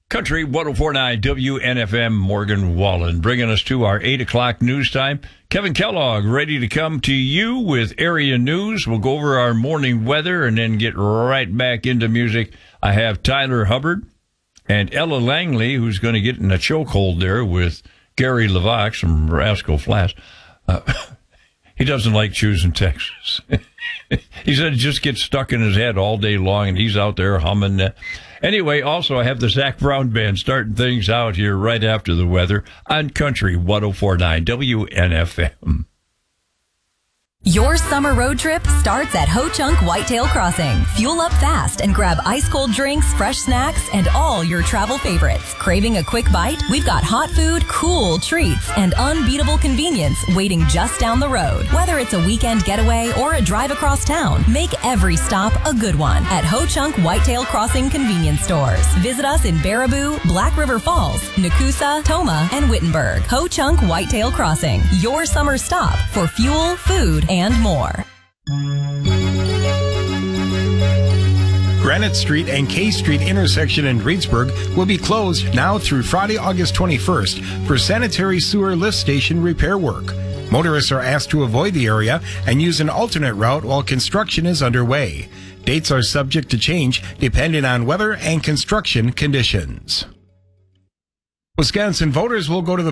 Country 104.9 WNFM, Morgan Wallen, bringing us to our 8 o'clock news time. Kevin Kellogg ready to come to you with area news. We'll go over our morning weather and then get right back into music. I have Tyler Hubbard and Ella Langley, who's going to get in a chokehold there with Gary Levax from Rascal Flatts. He doesn't like choosing Texas. He said it just gets stuck in his head all day long, and he's out there humming. Anyway, also I have the Zach Brown Band starting things out here right after the weather on Country 104.9 WNFM. Your summer road trip starts at Ho Chunk Whitetail Crossing. Fuel up fast and grab ice-cold drinks, fresh snacks, and all your travel favorites. Craving a quick bite? We've got hot food, cool treats, and unbeatable convenience waiting just down the road. Whether it's a weekend getaway or a drive across town, make every stop a good one at Ho Chunk Whitetail Crossing convenience stores. Visit us in Baraboo, Black River Falls, Nakusa, Toma, and Wittenberg. Ho Chunk Whitetail Crossing, your summer stop for fuel, food, and more. Granite Street and K Street intersection in Reedsburg will be closed now through Friday, August 21st for sanitary sewer lift station repair work. Motorists are asked to avoid the area and use an alternate route while construction is underway. Dates are subject to change depending on weather and construction conditions. Wisconsin voters will go to the